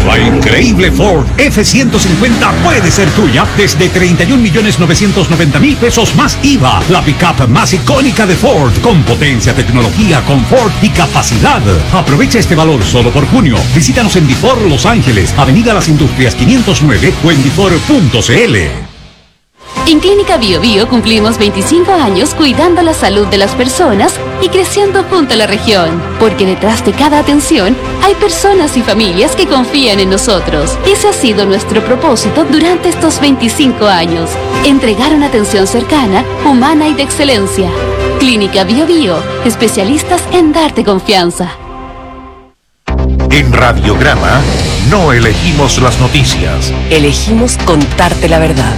La increíble Ford F-150 puede ser tuya desde 31.990.000 pesos más IVA. La pickup más icónica de Ford, con potencia, tecnología, confort y capacidad. Aprovecha este valor solo por junio. Visítanos en Difor Los Ángeles, Avenida Las Industrias 509 o en difor.cl. En Clínica Bio Bio cumplimos 25 años cuidando la salud de las personas y creciendo junto a la región. Porque detrás de cada atención hay personas y familias que confían en nosotros. Ese ha sido nuestro propósito durante estos 25 años. Entregar una atención cercana, humana y de excelencia. Clínica Bio Bio, especialistas en darte confianza. En Radiograma no elegimos las noticias. Elegimos contarte la verdad.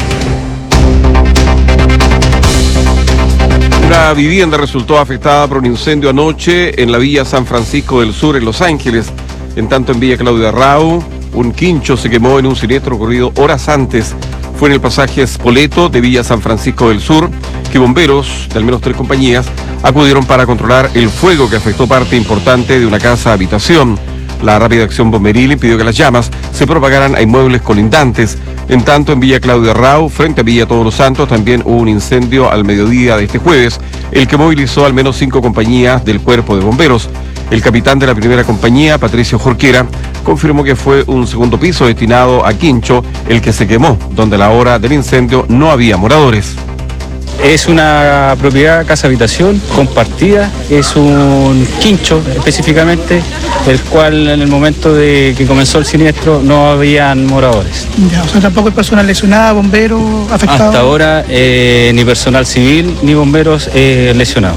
Una vivienda resultó afectada por un incendio anoche en la Villa San Francisco del Sur, en Los Ángeles. En tanto, en Villa Claudia Rao, un quincho se quemó en un siniestro ocurrido horas antes. Fue en el pasaje Spoleto de Villa San Francisco del Sur, que bomberos de al menos 3 compañías acudieron para controlar el fuego que afectó parte importante de una casa-habitación. La rápida acción bomberil impidió que las llamas se propagaran a inmuebles colindantes. En tanto, en Villa Claudia Rao, frente a Villa Todos los Santos, también hubo un incendio al mediodía de este jueves, el que movilizó al menos 5 compañías del cuerpo de bomberos. El capitán de la primera compañía, Patricio Jorquera, confirmó que fue un segundo piso destinado a quincho el que se quemó, donde a la hora del incendio no había moradores. Es una propiedad casa-habitación compartida, es un quincho específicamente, el cual en el momento de que comenzó el siniestro no habían moradores. Ya, o sea, tampoco hay personas lesionadas, bomberos afectados. Hasta ahora ni personal civil ni bomberos lesionados.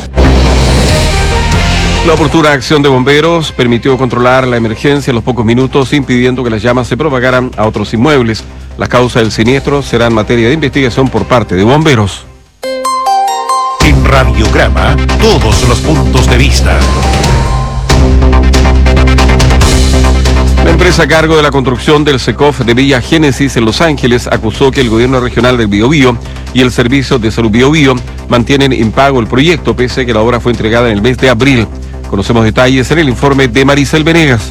La oportuna acción de bomberos permitió controlar la emergencia en los pocos minutos, impidiendo que las llamas se propagaran a otros inmuebles. Las causas del siniestro serán materia de investigación por parte de bomberos. En Radiograma, todos los puntos de vista. La empresa a cargo de la construcción del SECOF de Villa Génesis en Los Ángeles acusó que el gobierno regional del Biobío y el Servicio de Salud Biobío mantienen impago el proyecto, pese a que la obra fue entregada en el mes de abril. Conocemos detalles en el informe de Maricel Venegas.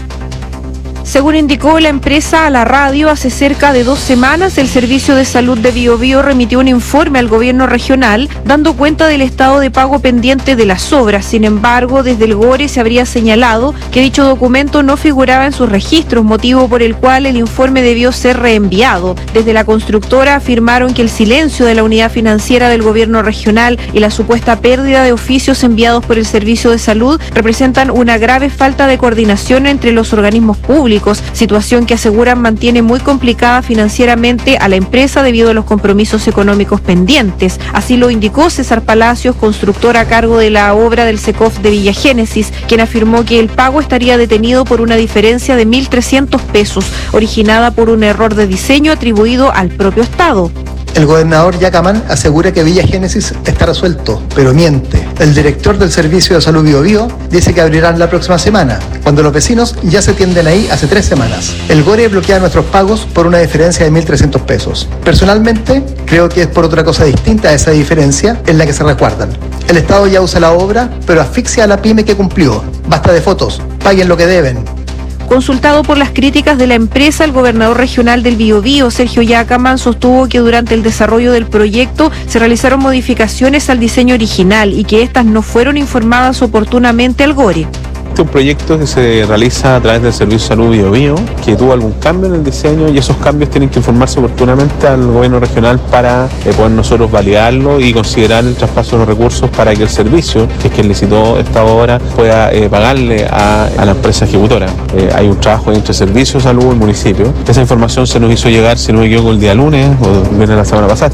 Según indicó la empresa a la radio, hace cerca de 2 semanas el Servicio de Salud de Biobío remitió un informe al gobierno regional dando cuenta del estado de pago pendiente de las obras. Sin embargo, desde el GORE se habría señalado que dicho documento no figuraba en sus registros, motivo por el cual el informe debió ser reenviado. Desde la constructora afirmaron que el silencio de la unidad financiera del gobierno regional y la supuesta pérdida de oficios enviados por el Servicio de Salud representan una grave falta de coordinación entre los organismos públicos, situación que aseguran mantiene muy complicada financieramente a la empresa debido a los compromisos económicos pendientes. Así lo indicó César Palacios, constructor a cargo de la obra del SECOF de Villa Génesis, quien afirmó que el pago estaría detenido por una diferencia de 1.300 pesos, originada por un error de diseño atribuido al propio Estado. El gobernador Yacamán asegura que Villa Génesis está resuelto, pero miente. El director del Servicio de Salud Biobío dice que abrirán la próxima semana, cuando los vecinos ya se tienden ahí hace 3 semanas. El GORE bloquea nuestros pagos por una diferencia de 1.300 pesos. Personalmente, creo que es por otra cosa distinta a esa diferencia en la que se resguardan. El Estado ya usa la obra, pero asfixia a la pyme que cumplió. Basta de fotos, paguen lo que deben. Consultado por las críticas de la empresa, el gobernador regional del Biobío, Sergio Yacamán, sostuvo que durante el desarrollo del proyecto se realizaron modificaciones al diseño original y que estas no fueron informadas oportunamente al GORE. Este es un proyecto que se realiza a través del Servicio de Salud Biobío, que tuvo algún cambio en el diseño y esos cambios tienen que informarse oportunamente al gobierno regional para poder nosotros validarlo y considerar el traspaso de los recursos para que el servicio, que es quien licitó esta obra, pueda pagarle a la empresa ejecutora. Hay un trabajo entre Servicio de Salud y el municipio. Esa información se nos hizo llegar, si no me equivoco, el día lunes o la semana pasada.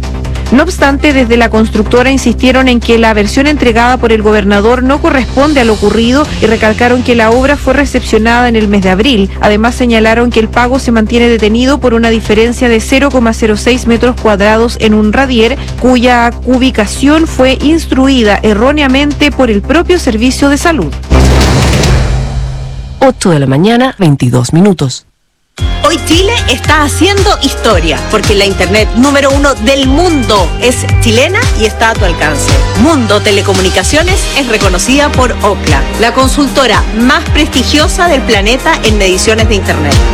No obstante, desde la constructora insistieron en que la versión entregada por el gobernador no corresponde a lo ocurrido y recalcaron que la obra fue recepcionada en el mes de abril. Además, señalaron que el pago se mantiene detenido por una diferencia de 0,06 metros cuadrados en un radier, cuya ubicación fue instruida erróneamente por el propio Servicio de Salud. 8 de la mañana, 22 minutos. Hoy Chile está haciendo historia, porque la internet número 1 del mundo es chilena y está a tu alcance. Mundo Telecomunicaciones es reconocida por Ookla, la consultora más prestigiosa del planeta en mediciones de internet.